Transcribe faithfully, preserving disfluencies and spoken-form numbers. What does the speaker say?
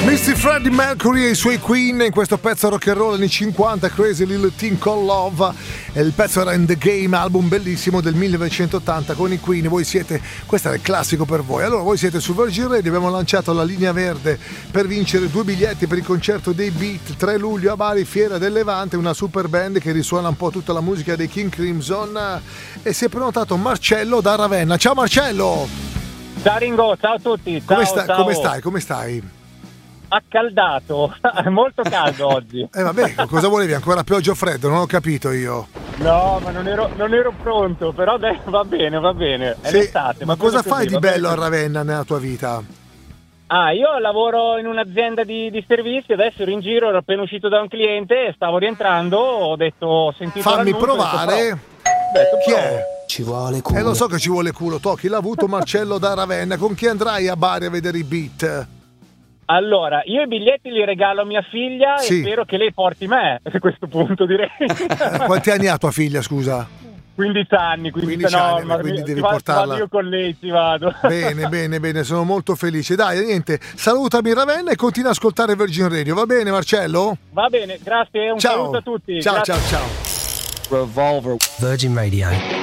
mister Freddie Mercury e i suoi Queen in questo pezzo rock and roll anni cinquanta, Crazy Little Thing Called Love, e il pezzo era In The Game, album bellissimo del millenovecentottanta con i Queen. Voi siete, questo era il classico per voi. Allora voi siete su Virgin Radio, abbiamo lanciato la linea verde per vincere due biglietti per il concerto dei Beat tre luglio a Bari, Fiera del Levante, una super band che risuona un po' tutta la musica dei King Crimson, e si è prenotato Marcello da Ravenna. Ciao Marcello! Ciao Ringo, ciao a tutti. Ciao, come, sta, ciao. come stai? Come stai? Accaldato, molto caldo oggi. Eh vabbè, cosa volevi? Ancora pioggia o freddo? Non ho capito io. No, ma non ero, non ero pronto, però dai, va bene, va bene. È sì, l'estate. Ma cosa fai così, di bello a Ravenna nella tua vita? Ah, io lavoro in un'azienda di, di servizi, adesso ero in giro, ero appena uscito da un cliente, stavo rientrando, ho detto, ho sentito fammi l'annuncio, provare. Ho detto, detto, chi provo. è? Ci vuole culo. Eh lo so che ci vuole culo, Tocchi, l'ha avuto Marcello da Ravenna. Con chi andrai a Bari a vedere i Beat? Allora, io i biglietti li regalo a mia figlia sì. e spero che lei porti me, a questo punto direi. Quanti anni ha tua figlia, scusa? quindici anni, quindi, quindici no, anni, ma quindi mi, devi ci vado, portarla. ci vado io con lei, ci vado. Bene, bene, bene, sono molto felice. Dai, niente, salutami Ravenna e continua a ascoltare Virgin Radio, va bene Marcello? Va bene, grazie, un ciao. saluto a tutti. Ciao, grazie. ciao, ciao. Revolver. Virgin Radio.